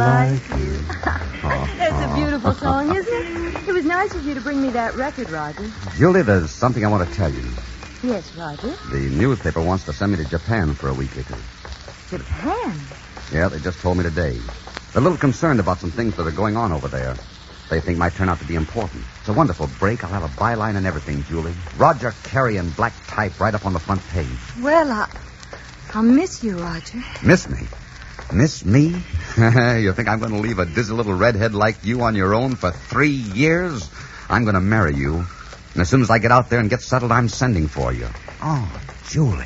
like you. Oh, That's a beautiful song, isn't it? It was nice of you to bring me that record, Roger. Julie, there's something I want to tell you. Yes, Roger. The newspaper wants to send me to Japan for a week or two. Japan? Yeah, they just told me today. They're a little concerned about some things that are going on over there. They think might turn out to be important. It's a wonderful break. I'll have a byline and everything, Julie. Roger Carey in black type right up on the front page. Well, I'll miss you, Roger. Miss me? Miss me? You think I'm going to leave a dizzy little redhead like you on your own for 3 years? I'm going to marry you. And as soon as I get out there and get settled, I'm sending for you. Oh, Julie.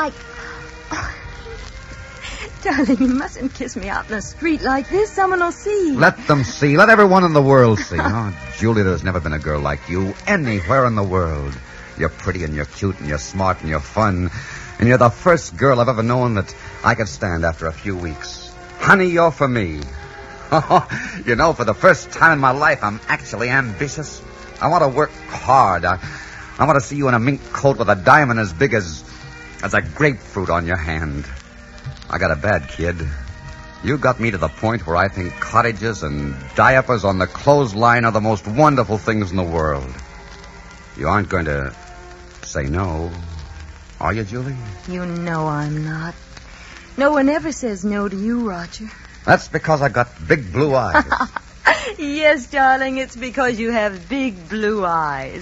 Darling, you mustn't kiss me out in the street like this. Someone will see. Let them see. Let everyone in the world see. Oh, Julie, there's never been a girl like you anywhere in the world. You're pretty and you're cute and you're smart and you're fun. And you're the first girl I've ever known that I could stand after a few weeks. Honey, you're for me. You know, for the first time in my life, I'm actually ambitious. I want to work hard. I want to see you in a mink coat with a diamond as big as a grapefruit on your hand. I got a bad kid. You got me to the point where I think cottages and diapers on the clothesline are the most wonderful things in the world. You aren't going to say no, are you, Julie? You know I'm not. No one ever says no to you, Roger. That's because I got big blue eyes. Yes, darling, it's because you have big blue eyes.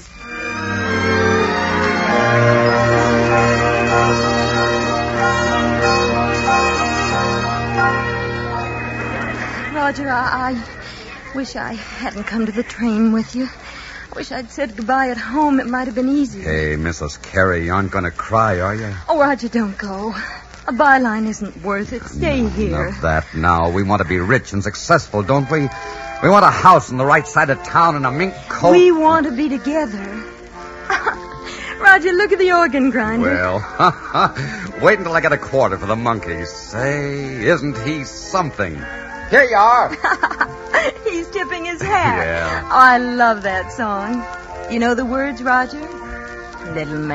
Roger, I wish I hadn't come to the train with you. I wish I'd said goodbye at home. It might have been easier. Hey, Mrs. Carey, you aren't going to cry, are you? Oh, Roger, don't go. A byline isn't worth it. Stay here. Not that now. We want to be rich and successful, don't we? We want a house on the right side of town and a mink coat. We want to be together. Roger, look at the organ grinder. Well, wait until I get a quarter for the monkey. Say, isn't he something? Here you are. He's tipping his hat. Yeah. Oh, I love that song. You know the words, Roger? Little man.